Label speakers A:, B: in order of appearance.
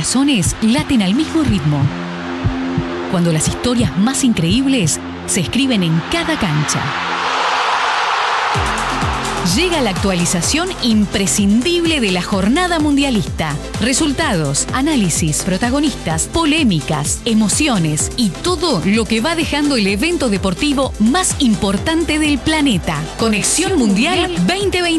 A: corazones laten al mismo ritmo. Cuando las historias más increíbles se escriben en cada cancha. Llega la actualización imprescindible de la jornada mundialista. Resultados, análisis, protagonistas, polémicas, emociones y todo lo que va dejando el evento deportivo más importante del planeta. Conexión Mundial 2022.